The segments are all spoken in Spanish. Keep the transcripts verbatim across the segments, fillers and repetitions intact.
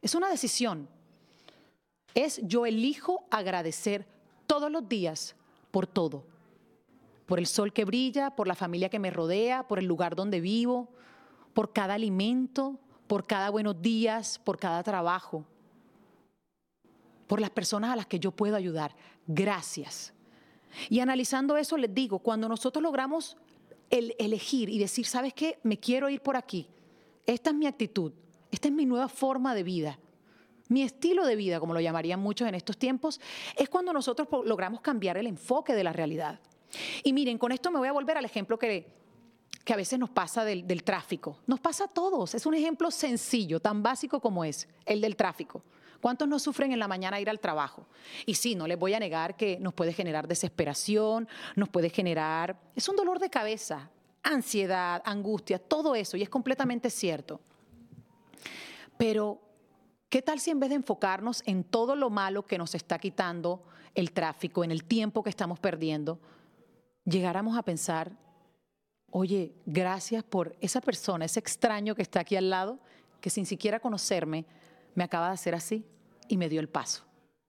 es una decisión. Es yo elijo agradecer todos los días por todo. Por el sol que brilla, por la familia que me rodea, por el lugar donde vivo, por cada alimento, por cada buenos días, por cada trabajo, por las personas a las que yo puedo ayudar. Gracias. Y analizando eso les digo, cuando nosotros logramos el elegir y decir, ¿sabes qué? Me quiero ir por aquí. Esta es mi actitud, esta es mi nueva forma de vida. Mi estilo de vida, como lo llamarían muchos en estos tiempos, es cuando nosotros logramos cambiar el enfoque de la realidad. Y miren, con esto me voy a volver al ejemplo que, que a veces nos pasa del, del tráfico. Nos pasa a todos. Es un ejemplo sencillo, tan básico como es, el del tráfico. ¿Cuántos no sufren en la mañana ir al trabajo? Y sí, no les voy a negar que nos puede generar desesperación, nos puede generar... Es un dolor de cabeza, ansiedad, angustia, todo eso, y es completamente cierto. Pero, ¿qué tal si en vez de enfocarnos en todo lo malo que nos está quitando el tráfico, en el tiempo que estamos perdiendo, llegáramos a pensar, oye, gracias por esa persona, ese extraño que está aquí al lado, que sin siquiera conocerme, me acaba de hacer así y me dio el paso?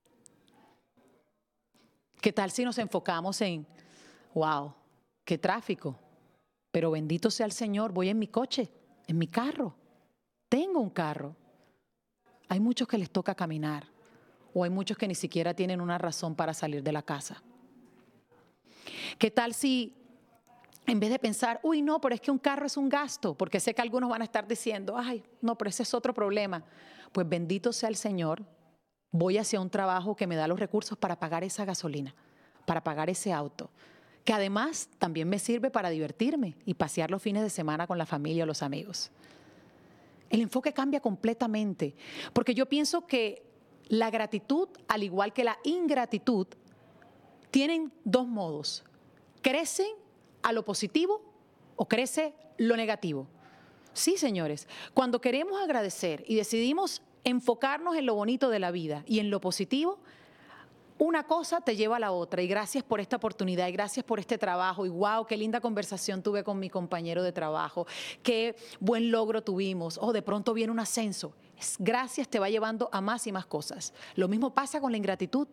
¿Qué tal si nos enfocamos en, wow, qué tráfico, pero bendito sea el Señor, voy en mi coche, en mi carro, tengo un carro? Hay muchos que les toca caminar o hay muchos que ni siquiera tienen una razón para salir de la casa. ¿Qué tal si en vez de pensar, uy, no, pero es que un carro es un gasto, porque sé que algunos van a estar diciendo, ay, no, pero ese es otro problema? Pues bendito sea el Señor, voy hacia un trabajo que me da los recursos para pagar esa gasolina, para pagar ese auto, que además también me sirve para divertirme y pasear los fines de semana con la familia o los amigos. El enfoque cambia completamente, porque yo pienso que la gratitud, al igual que la ingratitud, tienen dos modos. Crecen a lo positivo o crece lo negativo. Sí, señores, cuando queremos agradecer y decidimos enfocarnos en lo bonito de la vida y en lo positivo, una cosa te lleva a la otra. Y gracias por esta oportunidad, y gracias por este trabajo, y wow, qué linda conversación tuve con mi compañero de trabajo, qué buen logro tuvimos, o oh, de pronto viene un ascenso. Es, gracias te va llevando a más y más cosas. Lo mismo pasa con la ingratitud.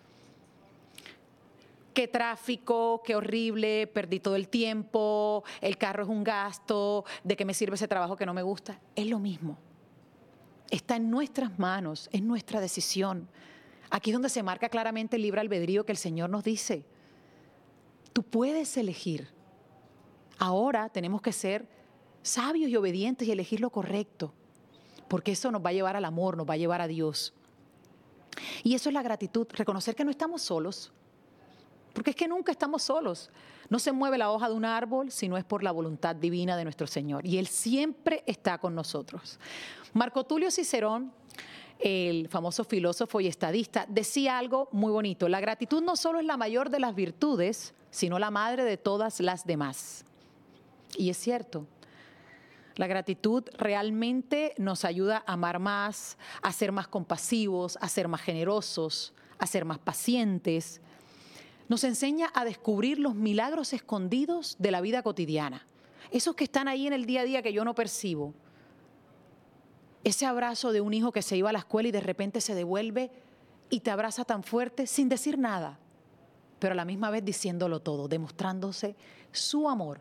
Qué tráfico, qué horrible, perdí todo el tiempo, el carro es un gasto, ¿de qué me sirve ese trabajo que no me gusta? Es lo mismo. Está en nuestras manos, es nuestra decisión. Aquí es donde se marca claramente el libre albedrío que el Señor nos dice. Tú puedes elegir. Ahora tenemos que ser sabios y obedientes y elegir lo correcto, porque eso nos va a llevar al amor, nos va a llevar a Dios. Y eso es la gratitud, reconocer que no estamos solos. Porque es que nunca estamos solos. No se mueve la hoja de un árbol si no es por la voluntad divina de nuestro Señor. Y Él siempre está con nosotros. Marco Tulio Cicerón, el famoso filósofo y estadista, decía algo muy bonito. La gratitud no solo es la mayor de las virtudes, sino la madre de todas las demás. Y es cierto. La gratitud realmente nos ayuda a amar más, a ser más compasivos, a ser más generosos, a ser más pacientes. Nos enseña a descubrir los milagros escondidos de la vida cotidiana. Esos que están ahí en el día a día que yo no percibo. Ese abrazo de un hijo que se iba a la escuela y de repente se devuelve y te abraza tan fuerte sin decir nada, pero a la misma vez diciéndolo todo, demostrándose su amor.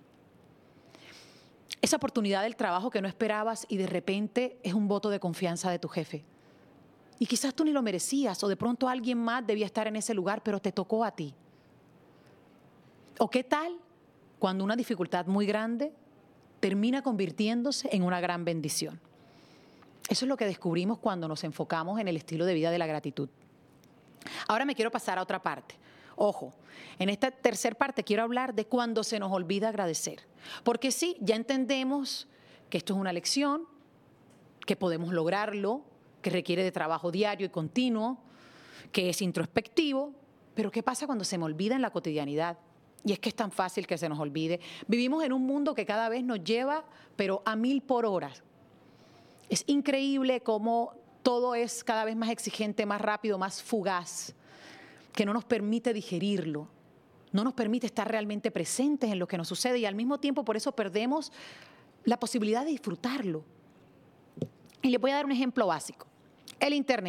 Esa oportunidad del trabajo que no esperabas y de repente es un voto de confianza de tu jefe. Y quizás tú ni lo merecías, o de pronto alguien más debía estar en ese lugar, pero te tocó a ti. ¿O qué tal cuando una dificultad muy grande termina convirtiéndose en una gran bendición? Eso es lo que descubrimos cuando nos enfocamos en el estilo de vida de la gratitud. Ahora me quiero pasar a otra parte. Ojo, en esta tercera parte quiero hablar de cuando se nos olvida agradecer. Porque sí, ya entendemos que esto es una lección, que podemos lograrlo, que requiere de trabajo diario y continuo, que es introspectivo, pero ¿qué pasa cuando se me olvida en la cotidianidad? Y es que es tan fácil que se nos olvide. Vivimos en un mundo que cada vez nos lleva, pero a mil por hora. Es increíble cómo todo es cada vez más exigente, más rápido, más fugaz, que no nos permite digerirlo, no nos permite estar realmente presentes en lo que nos sucede y al mismo tiempo por eso perdemos la posibilidad de disfrutarlo. Y les voy a dar un ejemplo básico. El Internet.